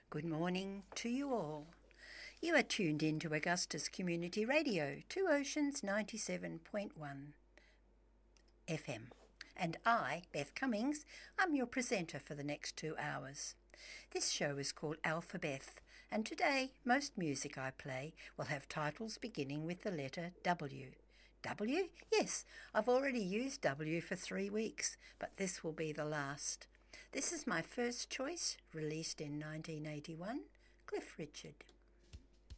Good morning to you all. You are tuned in to Augustus Community Radio, Two Oceans 97.1 FM. And I, Beth Cummings, I'm your presenter for the next 2 hours. This show is called Alphabeth, and today most music I play will have titles beginning with the letter W. W? Yes, I've already used W for 3 weeks, but this will be the last. This is my first choice, released in 1981, Cliff Richard.